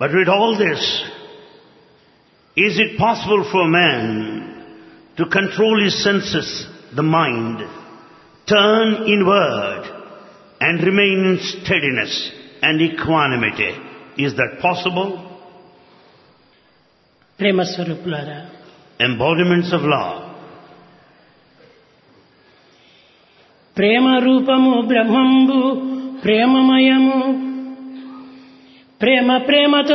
But with all this, is it possible for man to control his senses, the mind, turn inward and remain in steadiness and equanimity? Is that possible? ప్రేమ స్వరూపులారా, Embodiments of love. ప్రేమ రూపము బ్రహ్మంబు ప్రేమమయము, ప్రేమతో